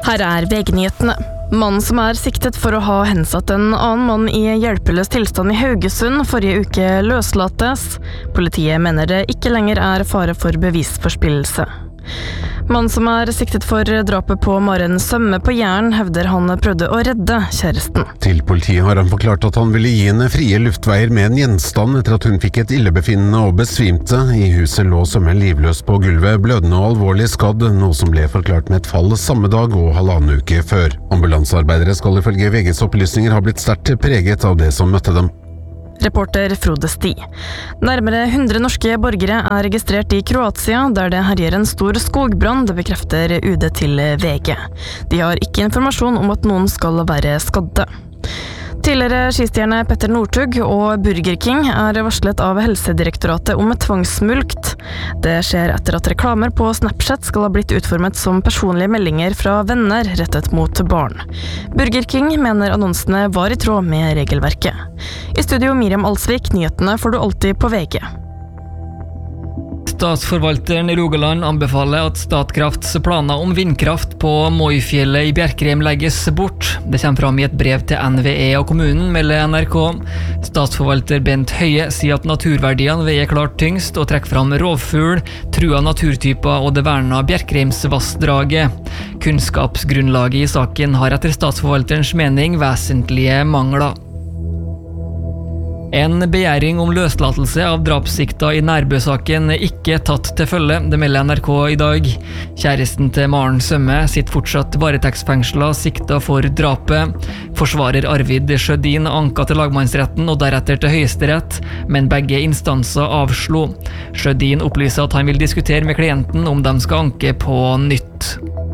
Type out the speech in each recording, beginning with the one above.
Her VG-nyhetene. Mannen som siktet for å ha hensatt en annen mann i hjelpeløs tilstand i Haugesund forrige uke løslates. Politiet mener det ikke lenger fare for bevisforspillelse. Mannen som siktet for drapet på Maren Sømme på Jæren, hevder han prøvde å redde kjæresten. Til politiet har han forklart at han ville gi henne frie luftveier med en gjenstand etter at hun fikk et illebefinnende og besvimte. I huset lå Sømme livløs på gulvet, blødende og alvorlig skadd, noe som ble forklart med et fall samme dag og 1,5 uke før. Ambulansearbeidere skal ifølge VGs opplysninger ha blitt sterkt preget av det som møtte dem. Reporter Frode Sti. Nærmere 100 norske borgere registrert i Kroatia, der det herjer en stor skogbrann, det bekrefter UD til VG. De har ikke informasjon om at noen skal være skadde. Tidligere skistjerne Petter Northug og Burger King varslet av Helsedirektoratet om tvangsmulkt. Det skjer etter at reklamer på Snapchat skal ha blitt utformet som personlige meldinger fra venner rettet mot barn. Burger King mener annonsene var i tråd med regelverket. I studio Miriam Alsvik, nyhetene får du alltid på VG. Statsforvalteren i Rogaland anbefaler at Statkrafts planer om vindkraft på Moifjellet i Bjerkreim legges bort. Det kommer fram i et brev til NVE og kommunen, melder NRK. Statsforvalter Bent Høie sier at naturverdiene veier klart tyngst og trekker fram rovfugl, trua naturtyper og det verna Bjerkreimsvassdraget. Kunnskapsgrunnlaget i saken har etter statsforvalterens mening vesentlige mangler. En begjæring om løslatelse av drapssikta i Nærbø-saken ikke tatt til følge, det melder NRK i dag. Kjæresten til Maren Sømme sitter fortsatt varetektsfengslet sikta for drapet. Forsvarer Arvid Sjødin anka til lagmannsretten og deretter til Høyesterett, men begge instanser avslo. Sjødin opplyser at han vil diskutere med klienten om de skal anke på nytt.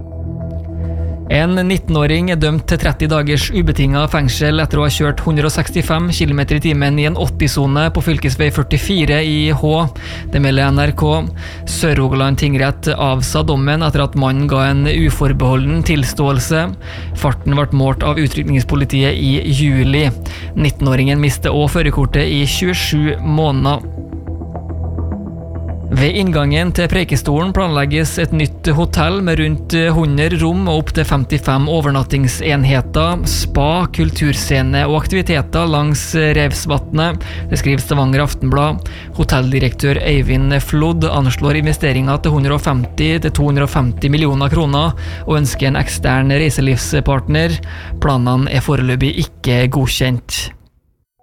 En 19-åring dømt til 30 dagers ubetinget fengsel etter å ha kjørt 165 km i timen i en 80-sone på fylkesvei 44 i Hå. Det melder NRK. Sør-Rogaland tingrett avsa dommen etter at mannen ga en uforbeholden tilståelse. Farten ble målt av utrykningspolitiet i juli. 19-åringen mistet også førerkortet i 27 måneder. Ved inngangen til Preikestolen planlegges et nytt hotell med rundt 100 rom og opp til 55 overnattingsenheter, spa, kulturscene og aktiviteter langs Revsvatnet. Det skriver Stavanger Aftenblad. Hotelldirektør Eivind Flodd anslår investeringer til 150–250 millioner kroner og ønsker en ekstern reiselivspartner. Planene foreløpig ikke godkjent.